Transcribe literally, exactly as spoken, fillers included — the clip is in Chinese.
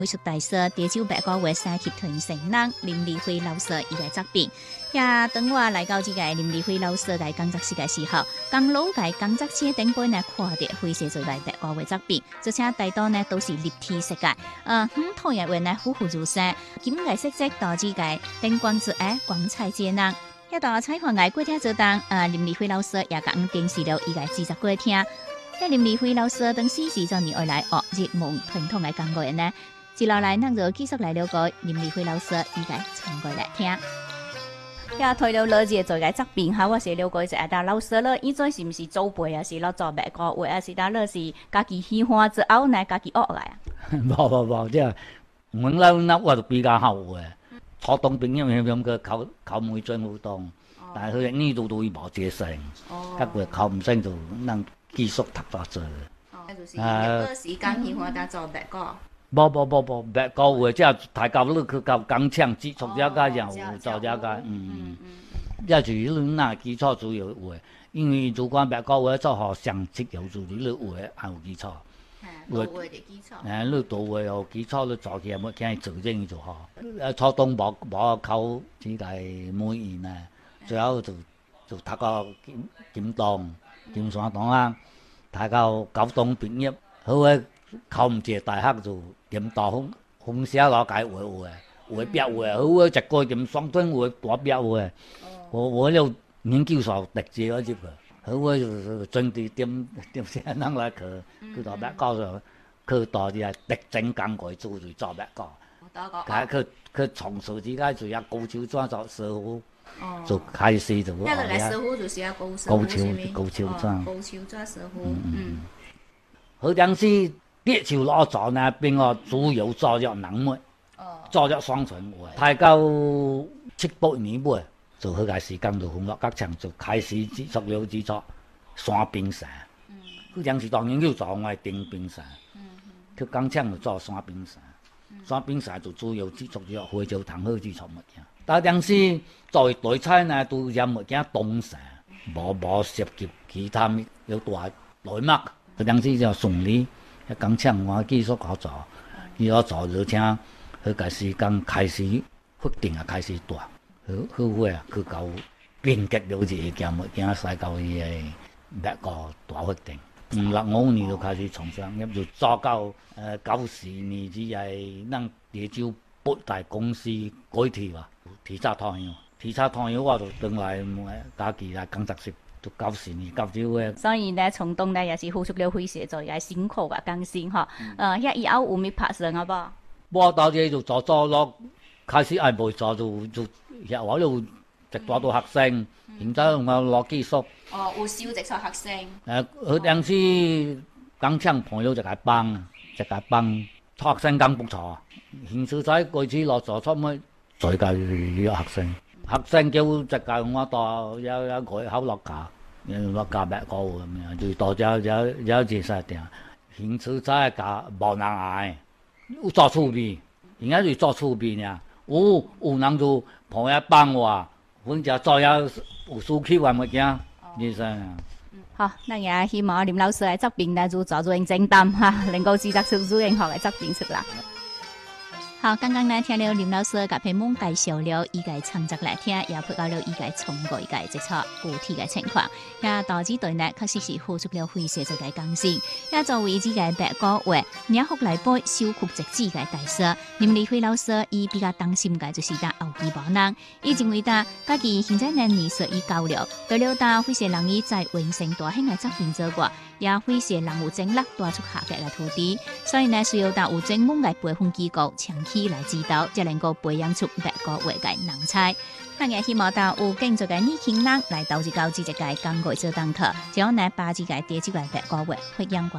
藝術大師潮州白果月三級團成人林立輝老師伊個作品，也當我來到這個林立輝老師個工作室個時候，剛老個工作室頂本呢看到輝寫做來白果月作品，而且大多呢都是立體色個，呃，唔同樣話呢栩栩如生，金個色澤導致個燈光之下光彩節能。一到採訪個過程做當，呃，林立輝老師也講電視了伊個製作過程。一林立輝老師當時是做年而來學日門傳統個工具呢。接落來，咱就繼續來了解林立輝老師伊個唱歌來聽。也推了老姐做個作品，哈，我是了解一下，但老師了，以前是唔是祖輩啊？是落做白果畫啊？是但了是家己喜歡之後呢，家己學來啊？ 無無無，即係我老那我就比較好嘅。初當兵因為咁個考考每張好當，但係佢呢度都無接成，結果考唔成就能繼續讀法做。 哦，就是嗰時間喜歡但做白果。 無無無無，白果畫即係大家都去教工廠基礎了解然後做了解，嗯嗯，即係主要那基礎主要畫，因為如果白果畫做好上職有助你畫還有基礎。 畫畫嘅基礎， 誒，你做畫有基礎，你做起冇驚做正就好。誒，初當無無考呢個滿意呢，最後就就讀個檢檢當、檢山當啦，讀到高中畢業，好誒考唔至大學就檢當風風寫攞解畫畫，畫筆畫，好誒一個檢雙端畫大筆畫，我我了研究所特字嗰啲個。好我就準備點點些人來去去到白果上，去到啲特整工具做就做白果。佢佢佢從事之間就有高超裝做師傅，就開始就。 那個師傅就是要高師傅， 高超高超裝。 高超裝師傅。 嗯嗯。好像是啲潮攞做呢邊個主要做咗能物，做咗雙層畫，大概七八年半。就佢個時間就紅落隔牆就開始接觸了製作山冰山，佢當時當然要做我係定冰山，佢工廠就做山冰山，山冰山就主要製作咗惠州糖好製作物件。但係當時作為代菜呢，都有物件凍山，無無涉及其他有大內幕。佢當時就順利，喺工廠我繼續好做，繼續做就請佢個時間開始決定啊開始大。好好會啊！佢搞變革了一件物件，使到伊個白果大決定。唔六五年就開始從商，咁就做到誒九十年只係咱潮州八大公司改替啦，提早退休，提早退休我就轉來家己來工作室，就九十年九九個。 所以呢，從東呢也是付出了費寫做一個辛苦嘅工薪嗬。誒，遐以後有咪拍攝啊噃？ 我到這就做做咯，開始係冇做就就。日我又直帶到學生，然之後我攞技術。 哦，有收直帶學生。 誒，佢當時工廠朋友就係幫，就係幫學生更不錯。現實在過去落做出咩，再教啲學生，學生叫就教我到有有佢考落架，落架白果咁樣，就到有有有幾十點。現實在教無人嗌，做儲備，而家就做儲備呢。有有人就朋友幫我，阮就做有有需求嘅物件，你知啊？ 好，咱也希望林老師嘅作品呢，就做做認真擔哈，能夠製作出最任何嘅作品出來。好，剛剛呢聽了林老師甲篇文介紹了伊個創作來聽，也配合了伊個創作伊個製作具體嘅情況，也導致對呢確實是付出了費寫做個貢獻。也作為這個白果畫名學來背修曲折字嘅大師，林立輝老師伊比較擔心嘅就是呾後期無人，伊認為呾家己現在能力所以交流，對了呾費寫人伊在完成大型嘅作品之外，也費寫人有精力帶出下格嘅土地，所以呢需要呾有專門嘅培訓機構長期來指導，才能夠培養出白果畫嘅人才。咱也希望呾有更多嘅年輕人來投入到這個工具做當課，將呢把這個地質嘅白果畫發揚光。